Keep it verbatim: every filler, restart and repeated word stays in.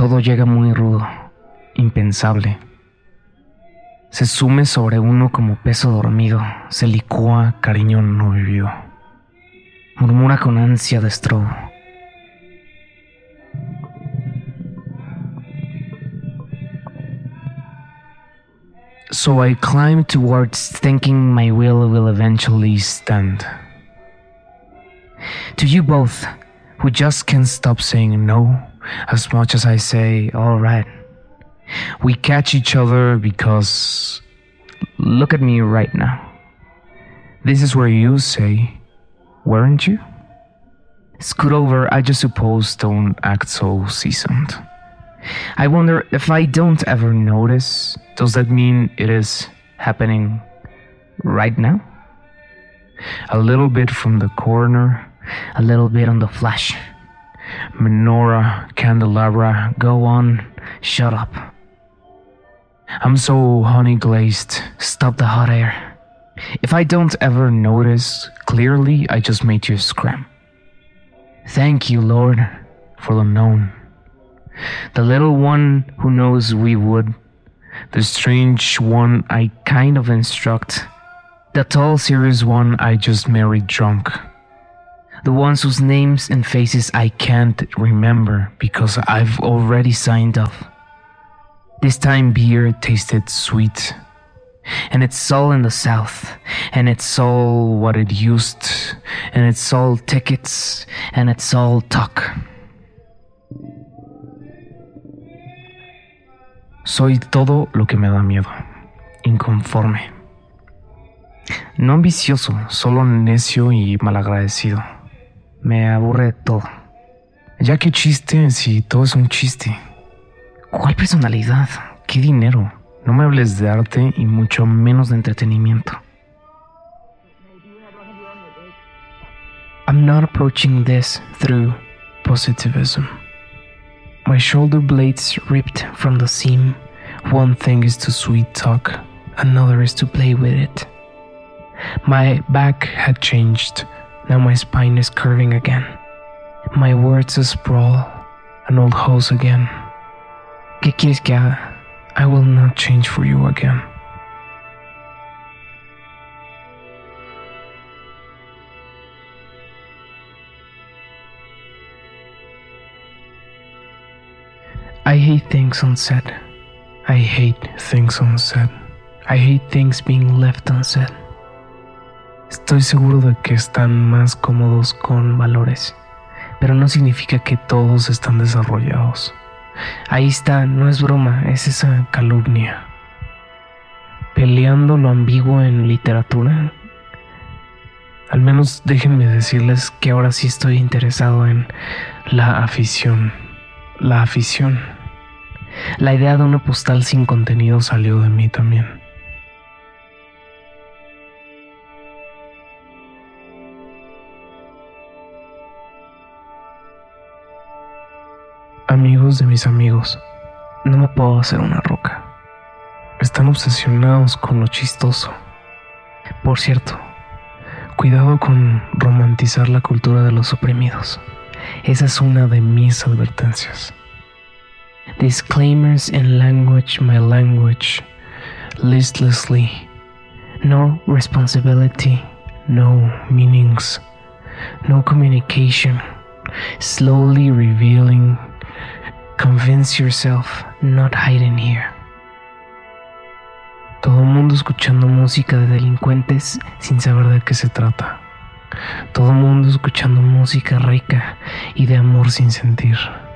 Todo llega muy rudo, impensable. Se sume sobre uno como peso dormido, se licúa cariño no vivido. Murmura con ansia de estrobo. So I climb towards thinking my will will eventually stand. To you both, who just can't stop saying no, as much as I say, all right. We catch each other because, look at me right now. This is where you say, weren't you? Scoot over, I just suppose don't act so seasoned. I wonder if I don't ever notice, does that mean it is happening right now? A little bit from the corner, a little bit on the flash. Menorah, candelabra, go on, shut up. I'm so honey glazed, stop the hot air. If I don't ever notice, clearly I just made you scram. Thank you, Lord, for the known. The little one who knows we would. The strange one I kind of instruct. The tall, serious one I just married drunk. The ones whose names and faces I can't remember because I've already signed up. This time beer tasted sweet. And it's all in the South. And it's all what it used. And it's all tickets. And it's all talk. Soy todo lo que me da miedo, inconforme. No ambicioso, solo necio y malagradecido. Me aburre todo. Ya qué chiste si todo es un chiste. ¿Cuál personalidad? ¿Qué dinero? No me hables de arte y mucho menos de entretenimiento. I'm not approaching this through positivism. My shoulder blades ripped from the seam. One thing is to sweet talk, another is to play with it. My back had changed, now my spine is curving again. My words a sprawl, an old hose again. ¿Qué quieres que haga? I will not change for you again. I hate things unsaid. I hate things unsaid. I hate things being left unsaid. Estoy seguro de que están más cómodos con valores, pero no significa que todos están desarrollados. Ahí está, no es broma, es esa calumnia. Peleando lo ambiguo en literatura. Al menos déjenme decirles que ahora sí estoy interesado en la afición. La afición. La idea de una postal sin contenido salió de mí también. Amigos de mis amigos, no me puedo hacer una roca. Están obsesionados con lo chistoso. Por cierto, cuidado con romantizar la cultura de los oprimidos. Esa es una de mis advertencias. Disclaimers in language, my language, listlessly. No responsibility, no meanings, no communication, slowly revealing. Convince yourself, not hiding here. Todo el mundo escuchando música de delincuentes sin saber de qué se trata. Todo el mundo escuchando música rica y de amor sin sentir.